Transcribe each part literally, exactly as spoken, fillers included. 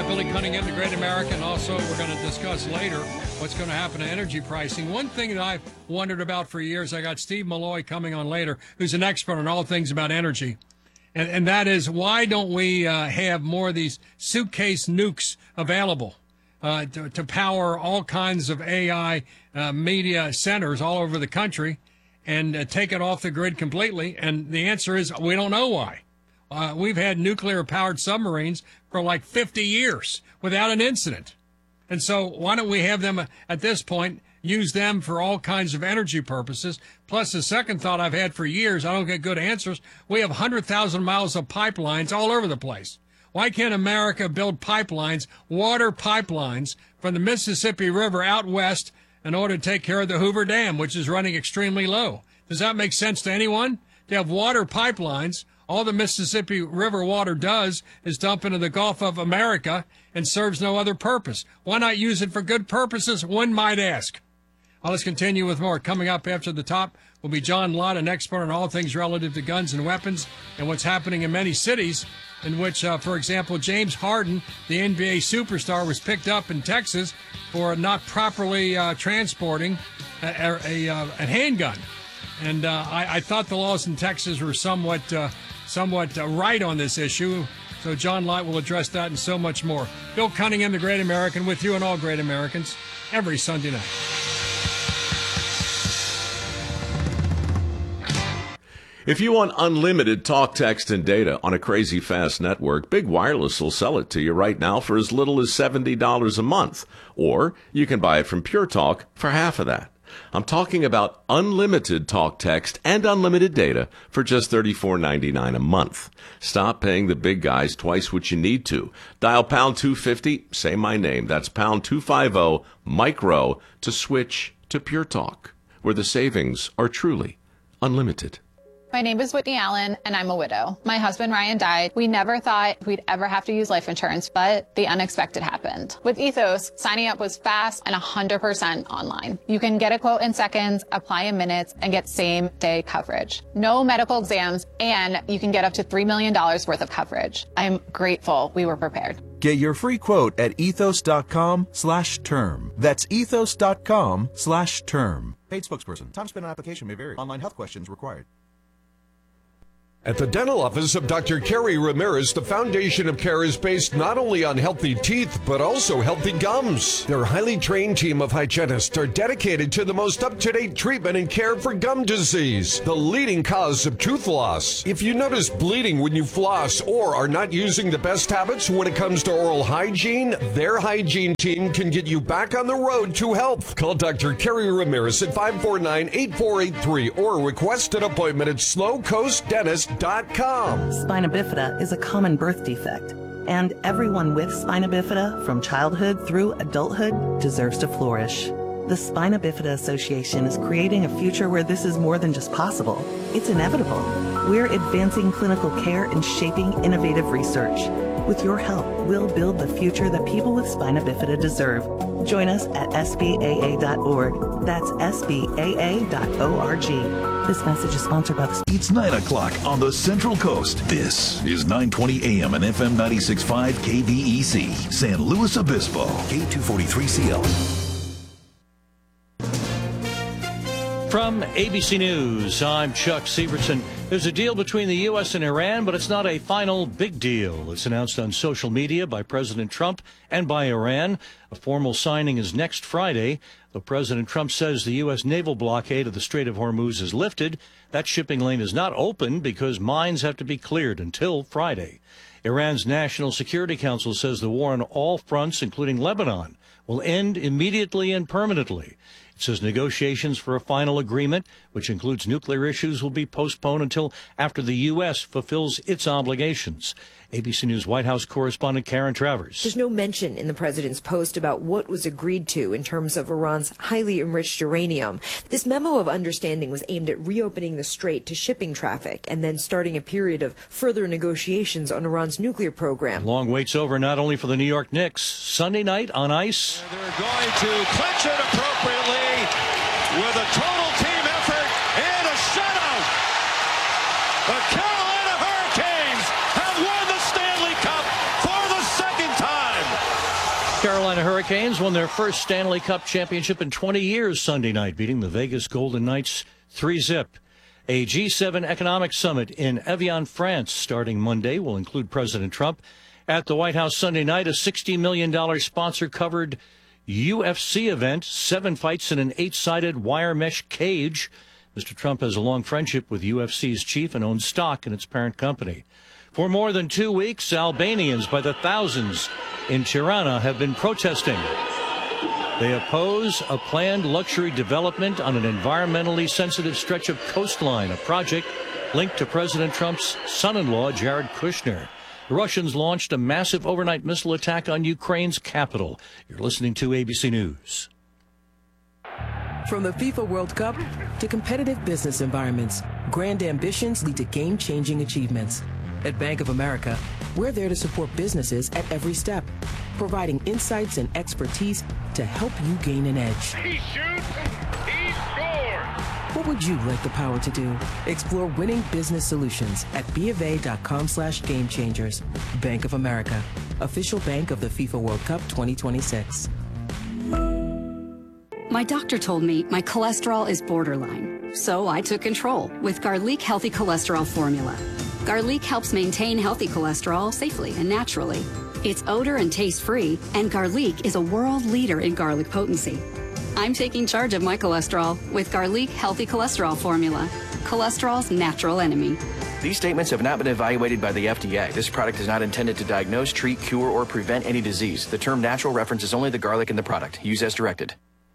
Billy Cunningham, the Great American. Also, we're going to discuss later what's going to happen to energy pricing. One thing that I've wondered about for years, I got Steve Malloy coming on later, who's an expert on all things about energy. And, and that is, why don't we uh, have more of these suitcase nukes available uh, to, to power all kinds of A I uh, media centers all over the country and uh, take it off the grid completely? And the answer is, we don't know why. Uh, we've had nuclear-powered submarines for like fifty years without an incident. And so why don't we have them, uh, at this point, use them for all kinds of energy purposes? Plus, the second thought I've had for years, I don't get good answers, we have one hundred thousand miles of pipelines all over the place. Why can't America build pipelines, water pipelines, from the Mississippi River out west in order to take care of the Hoover Dam, which is running extremely low? Does that make sense to anyone? To have water pipelines, all the Mississippi River water does is dump into the Gulf of America and serves no other purpose. Why not use it for good purposes, one might ask? Well, let's continue with more. Coming up after the top will be John Lott, an expert on all things relative to guns and weapons and what's happening in many cities in which, uh, for example, James Harden, the N B A superstar, was picked up in Texas for not properly uh, transporting a, a, a, a handgun. And uh, I, I thought the laws in Texas were somewhat uh, somewhat uh, right on this issue. So John Lott will address that and so much more. Bill Cunningham, the Great American, with you and all great Americans every Sunday night. If you want unlimited talk, text, and data on a crazy fast network, Big Wireless will sell it to you right now for as little as seventy dollars a month. Or you can buy it from Pure Talk for half of that. I'm talking about unlimited talk, text, and unlimited data for just thirty-four ninety-nine a month. Stop paying the big guys twice what you need to. Dial pound two fifty, say my name. That's pound two fifty, micro, to switch to Pure Talk, where the savings are truly unlimited. My name is Whitney Allen, and I'm a widow. My husband, Ryan, died. We never thought we'd ever have to use life insurance, but the unexpected happened. With Ethos, signing up was fast and one hundred percent online. You can get a quote in seconds, apply in minutes, and get same-day coverage. No medical exams, and you can get up to three million dollars worth of coverage. I'm grateful we were prepared. Get your free quote at ethos.com slash term. That's ethos.com slash term. Paid spokesperson. Time spent on application may vary. Online health questions required. At the dental office of Doctor Kerry Ramirez, the foundation of care is based not only on healthy teeth, but also healthy gums. Their highly trained team of hygienists are dedicated to the most up-to-date treatment and care for gum disease, the leading cause of tooth loss. If you notice bleeding when you floss or are not using the best habits when it comes to oral hygiene, their hygiene team can get you back on the road to health. Call Doctor Kerry Ramirez at five four nine, eight four eight three or request an appointment at slow coast dentist dot com. Spina bifida is a common birth defect, and everyone with spina bifida from childhood through adulthood deserves to flourish. The Spina Bifida Association is creating a future where this is more than just possible. It's inevitable. We're advancing clinical care and shaping innovative research. With your help, we'll build the future that people with spina bifida deserve. Join us at S B A A dot org. That's S B A A dot org. This message is sponsored by the... It's nine o'clock on the Central Coast. This is nine twenty A M and F M ninety-six point five K V E C, San Luis Obispo, K two forty-three C L. From A B C News, I'm Chuck Severson. There's a deal between the U S and Iran, but it's not a final big deal. It's announced on social media by President Trump and by Iran. A formal signing is next Friday. Though President Trump says the U S naval blockade of the Strait of Hormuz is lifted, that shipping lane is not open because mines have to be cleared until Friday. Iran's National Security Council says the war on all fronts, including Lebanon, will end immediately and permanently. It says negotiations for a final agreement, which includes nuclear issues, will be postponed until after the U S fulfills its obligations. A B C News White House correspondent Karen Travers. There's no mention in the president's post about what was agreed to in terms of Iran's highly enriched uranium. This memo of understanding was aimed at reopening the strait to shipping traffic and then starting a period of further negotiations on Iran's nuclear program. Long wait's over not only for the New York Knicks. Sunday night on ice. They're going to clinch it appropriately with a total team effort and a shutout. The Carolina Hurricanes have won the Stanley Cup for the second time. Carolina Hurricanes won their first Stanley Cup championship in twenty years Sunday night, beating the Vegas Golden Knights three zip. A G seven economic summit in Evian, France, starting Monday, will include President Trump. At the White House Sunday night, a sixty million dollars sponsor-covered U F C event, seven fights in an eight-sided wire mesh cage. Mister Trump has a long friendship with U F C's chief and owns stock in its parent company. For more than two weeks, Albanians by the thousands in Tirana have been protesting. They oppose a planned luxury development on an environmentally sensitive stretch of coastline, a project linked to President Trump's son-in-law, Jared Kushner. The Russians launched a massive overnight missile attack on Ukraine's capital. You're listening to A B C News. From the FIFA World Cup to competitive business environments, grand ambitions lead to game-changing achievements. At Bank of America, we're there to support businesses at every step, providing insights and expertise to help you gain an edge. He shoots, he scores! What would you like the power to do? Explore winning business solutions at BofA.com slash game changers. Bank of America, official bank of the FIFA World Cup twenty twenty-six. My doctor told me my cholesterol is borderline, so I took control with Garlic Healthy Cholesterol Formula. Garlic helps maintain healthy cholesterol safely and naturally. It's odor and taste-free, and Garlic is a world leader in garlic potency. I'm taking charge of my cholesterol with Garlic Healthy Cholesterol Formula, cholesterol's natural enemy. These statements have not been evaluated by the F D A. This product is not intended to diagnose, treat, cure, or prevent any disease. The term natural references only the garlic in the product. Use as directed.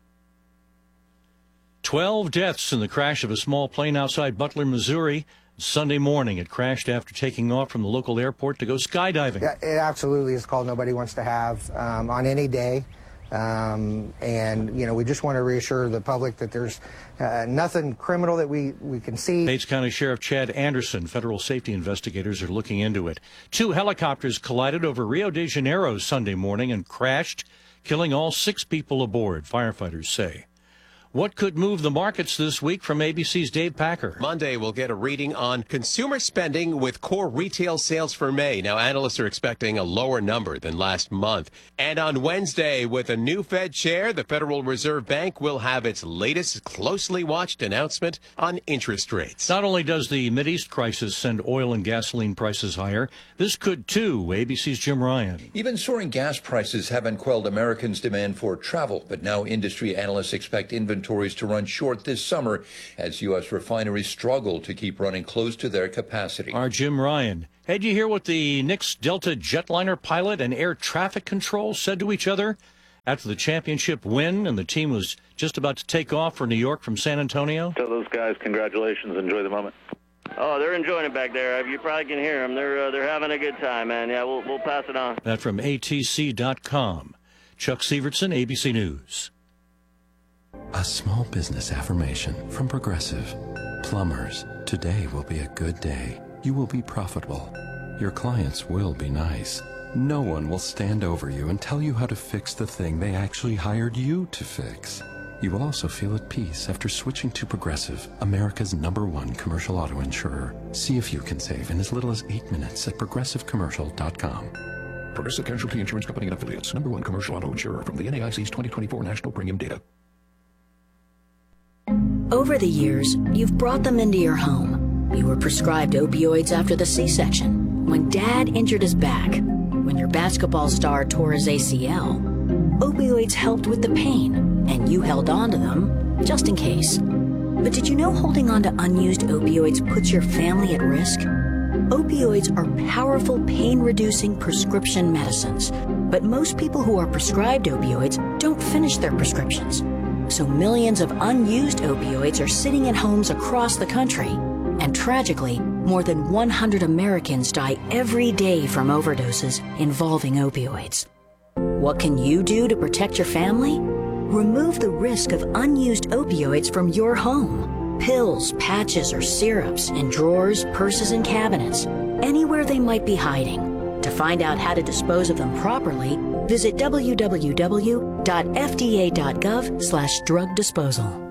Twelve deaths in the crash of a small plane outside Butler, Missouri. Sunday morning, it crashed after taking off from the local airport to go skydiving. Yeah, it absolutely is a call nobody wants to have um, on any day. Um, and, you know, we just want to reassure the public that there's uh, nothing criminal that we, we can see. Bates County Sheriff Chad Anderson, federal safety investigators are looking into it. Two helicopters collided over Rio de Janeiro Sunday morning and crashed, killing all six people aboard, firefighters say. What could move the markets this week from A B C's Dave Packer? Monday, we'll get a reading on consumer spending with core retail sales for May. Now, analysts are expecting a lower number than last month. And on Wednesday, with a new Fed chair, the Federal Reserve Bank will have its latest closely watched announcement on interest rates. Not only does the Mideast crisis send oil and gasoline prices higher, this could too. A B C's Jim Ryan. Even soaring gas prices haven't quelled Americans' demand for travel, but now industry analysts expect inventory to run short this summer as U S refineries struggle to keep running close to their capacity. Our Jim Ryan. Hey, did you hear what the Knicks Delta jetliner pilot and air traffic control said to each other after the championship win and the team was just about to take off for New York from San Antonio? Tell those guys congratulations. Enjoy the moment. Oh, they're enjoying it back there. You probably can hear them. They're uh, they're having a good time, man. Yeah, we'll we'll pass it on. That from A T C dot com. Chuck Severson, A B C News. A small business affirmation from Progressive. Plumbers, today will be a good day. You will be profitable. Your clients will be nice. No one will stand over you and tell you how to fix the thing they actually hired you to fix. You will also feel at peace after switching to Progressive, America's number one commercial auto insurer. See if you can save in as little as eight minutes at progressive commercial dot com. Progressive Casualty Insurance Company and Affiliates, number one commercial auto insurer from the N A I C's twenty twenty-four National Premium Data. Over the years, you've brought them into your home. You were prescribed opioids after the C-section, when Dad injured his back, when your basketball star tore his A C L. Opioids helped with the pain, and you held on to them just in case. But did you know holding on to unused opioids puts your family at risk? Opioids are powerful pain-reducing prescription medicines, but most people who are prescribed opioids don't finish their prescriptions. So millions of unused opioids are sitting in homes across the country. And tragically, more than one hundred Americans die every day from overdoses involving opioids. What can you do to protect your family? Remove the risk of unused opioids from your home. Pills, patches, or syrups in drawers, purses, and cabinets, anywhere they might be hiding. To find out how to dispose of them properly, visit w w w dot f d a dot gov slash drug disposal.